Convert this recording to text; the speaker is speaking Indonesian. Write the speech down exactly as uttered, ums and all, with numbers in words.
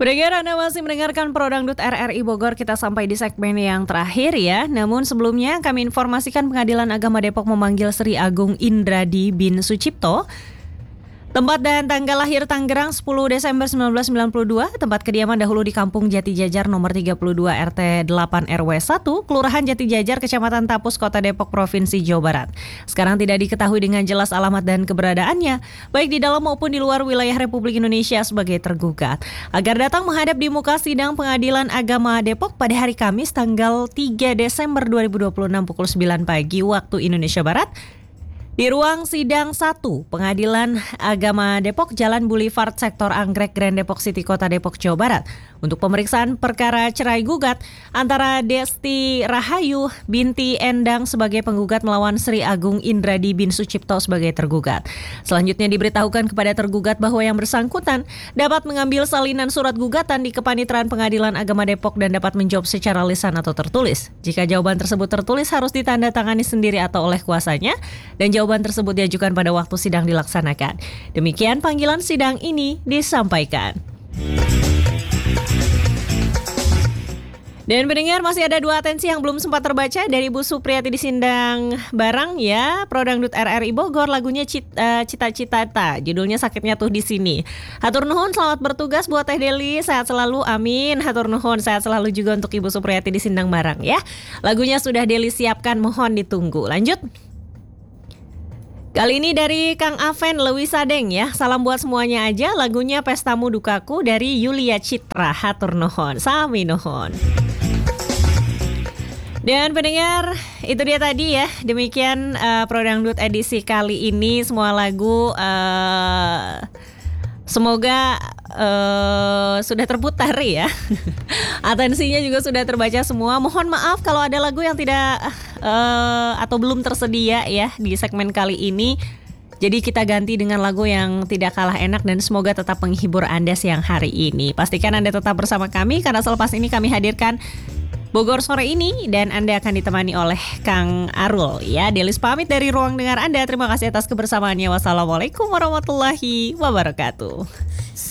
Pendengar, Anda masih mendengarkan Pro Dangdut R R I Bogor. Kita sampai di segmen yang terakhir ya. Namun sebelumnya kami informasikan Pengadilan Agama Depok memanggil Sri Agung Indradi bin Sucipto. Tempat dan tanggal lahir Tangerang sepuluh Desember seribu sembilan ratus sembilan puluh dua. Tempat kediaman dahulu di Kampung Jati Jajar nomor tiga puluh dua R T delapan R W satu, Kelurahan Jati Jajar, Kecamatan Tapus, Kota Depok, Provinsi Jawa Barat. Sekarang tidak diketahui dengan jelas alamat dan keberadaannya, baik di dalam maupun di luar wilayah Republik Indonesia sebagai tergugat. Agar datang menghadap di muka sidang Pengadilan Agama Depok pada hari Kamis tanggal tiga Desember dua ribu dua puluh enam pukul sembilan pagi waktu Indonesia Barat. Di ruang sidang satu Pengadilan Agama Depok, Jalan Boulevard Sektor Anggrek, Grand Depok City, Kota Depok, Jawa Barat, untuk pemeriksaan perkara cerai gugat antara Desti Rahayu binti Endang sebagai penggugat melawan Sri Agung Indradi bin Sucipto sebagai tergugat. Selanjutnya diberitahukan kepada tergugat bahwa yang bersangkutan dapat mengambil salinan surat gugatan di Kepanitraan Pengadilan Agama Depok dan dapat menjawab secara lisan atau tertulis. Jika jawaban tersebut tertulis harus ditandatangani sendiri atau oleh kuasanya, dan jawaban tersebut diajukan pada waktu sidang dilaksanakan. Demikian panggilan sidang ini disampaikan. Dan pendengar, masih ada dua atensi yang belum sempat terbaca dari Bu Supriyati di Sindang Barang ya. Pro Dangdut R R I Bogor, lagunya Cita Cita Ta. Judulnya Sakitnya Tuh di Sini. Hatur nuhun, selamat bertugas buat Teh Deli, sehat selalu, amin. Hatur nuhun, sehat selalu juga untuk Ibu Supriyati di Sindang Barang ya. Lagunya sudah Deli siapkan, mohon ditunggu. Lanjut. Kali ini dari Kang Aven Lewi Sadeng ya. Salam buat semuanya aja. Lagunya Pestamu Dukaku dari Yulia Citra. Hatur nuhun, sami nuhun. Dan pendengar, itu dia tadi ya. Demikian uh, Pro Dangdut edisi kali ini. Semua lagu uh, semoga uh, sudah terputar ya. Atensinya juga sudah terbaca semua. Mohon maaf kalau ada lagu yang tidak uh, atau belum tersedia ya di segmen kali ini. Jadi kita ganti dengan lagu yang tidak kalah enak dan semoga tetap menghibur Anda siang hari ini. Pastikan Anda tetap bersama kami karena selepas ini kami hadirkan Bogor sore ini dan Anda akan ditemani oleh Kang Arul ya. Delis pamit dari ruang dengar Anda. Terima kasih atas kebersamaannya. Wassalamualaikum warahmatullahi wabarakatuh.